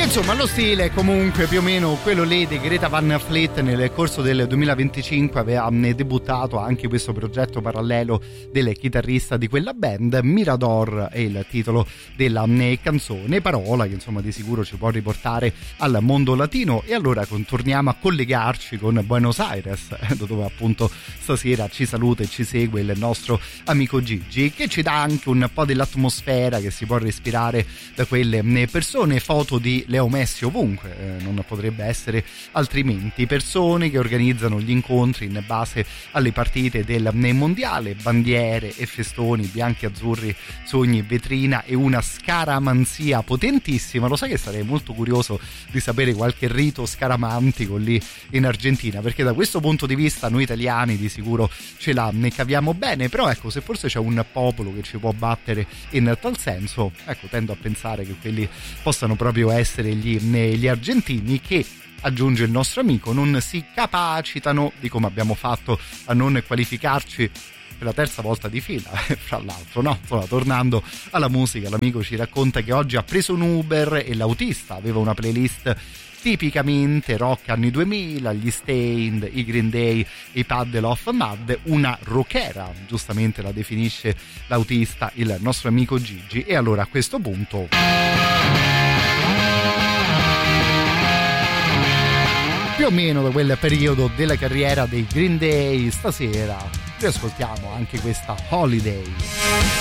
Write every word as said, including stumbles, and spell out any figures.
Insomma, lo stile è comunque più o meno quello lì di Greta Van Fleet. Nel corso del duemilaventicinque aveva debuttato anche questo progetto parallelo del chitarrista di quella band. Mirador è il titolo della canzone, parola che insomma di sicuro ci può riportare al mondo latino. E allora torniamo a collegarci con Buenos Aires, dove appunto stasera ci saluta e ci segue il nostro amico Gigi, che ci dà anche un po' dell'atmosfera che si può respirare da quelle persone. Foto di Leo Messi ovunque, eh, non potrebbe essere altrimenti. Persone che organizzano gli incontri in base alle partite del mondiale, bandiere e festoni bianchi e azzurri su ogni vetrina e una scaramanzia potentissima. Lo sai che sarei molto curioso di sapere qualche rito scaramantico lì in Argentina, perché da questo punto di vista noi italiani di sicuro ce la ne caviamo bene, però ecco, se forse c'è un popolo che ci può battere in tal senso, ecco, tendo a pensare che quelli possano proprio essere gli, gli argentini, che, aggiunge il nostro amico, non si capacitano di come abbiamo fatto a non qualificarci per la terza volta di fila, fra l'altro, no? Insomma, tornando alla musica, l'amico ci racconta che oggi ha preso un Uber e l'autista aveva una playlist tipicamente rock anni duemila, gli Stained, i Green Day, i Puddle of Mud, una rockera, giustamente la definisce l'autista, il nostro amico Gigi. E allora a questo punto più o meno da quel periodo della carriera dei Green Day, stasera riascoltiamo anche questa Holiday.